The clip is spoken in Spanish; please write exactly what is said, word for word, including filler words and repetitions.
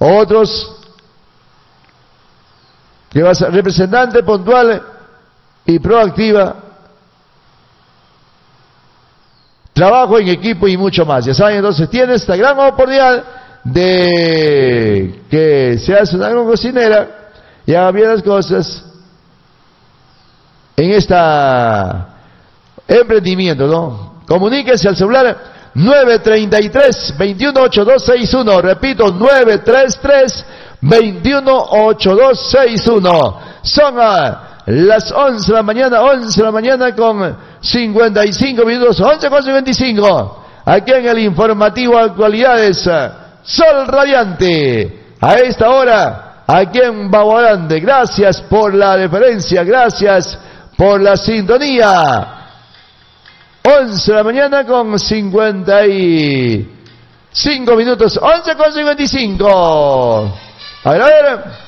Otros, que vas a representante puntual y proactiva, trabajo en equipo y mucho más. Ya saben, entonces tienes esta gran oportunidad de que seas una gran cocinera y haga bien las cosas en esta emprendimiento, ¿no? Comuníquense al celular nueve tres tres, dos uno ocho dos seis uno, repito, nueve tres tres, dos uno ocho dos seis uno. Son a las once de la mañana, once de la mañana con cincuenta y cinco minutos, once con cincuenta y cinco, aquí en el informativo Actualidades Sol Radiante, a esta hora, aquí en Baguarande. Gracias por la deferencia, gracias por la sintonía. once de la mañana con cincuenta y cinco minutos, once con cincuenta y cinco. A ver, a ver.